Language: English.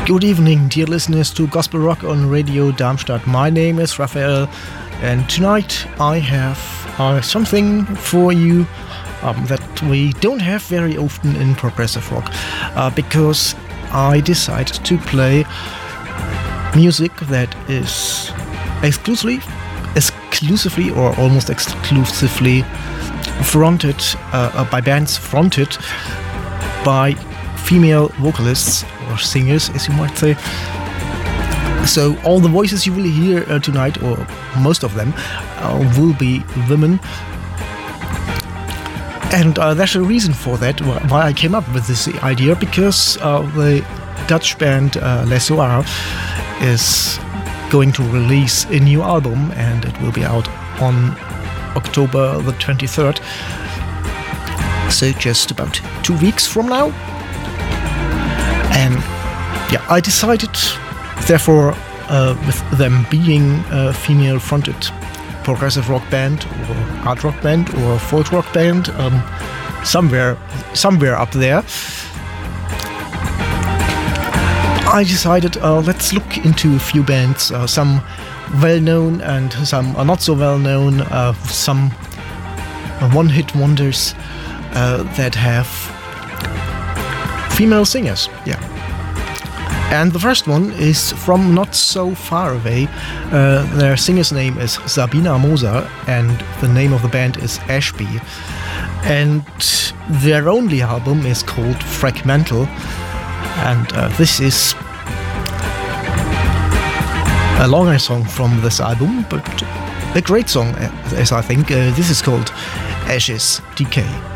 Good evening, dear listeners to Gospel Rock on Radio Darmstadt. My name is Raphael, and tonight I have something for you that we don't have very often in progressive rock, because I decided to play music that is exclusively or almost exclusively fronted by bands fronted by female vocalists or singers, as you might say. So all the voices you will hear tonight, or most of them, will be women. And there's a reason for that, why I came up with this idea, because the Dutch band Les Soirs is going to release a new album, and it will be out on October the 23rd. So just about 2 weeks from now. And yeah, I decided, therefore, with them being a female-fronted progressive rock band, or hard rock band, or folk rock band, somewhere up there, I decided let's look into a few bands, some well-known and some are not so well-known, some one-hit wonders that have female singers. Yeah. And the first one is from not so far away. Their singer's name is Sabina Moser, and the name of the band is Ashby. And their only album is called Fragmental, and this is a longer song from this album, but a great song, as I think. This is called Ashes Decay.